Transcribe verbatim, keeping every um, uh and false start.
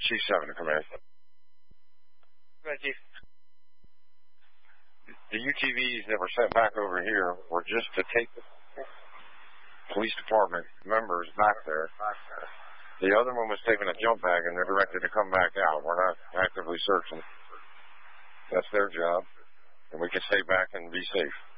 Chief seven to command. Go ahead, Chief. The U T Vs that were sent back over here were just to take the police department members back there. The other one was taking a jump bag, and they're directed to come back out. We're not actively searching. That's their job, and we can stay back and be safe.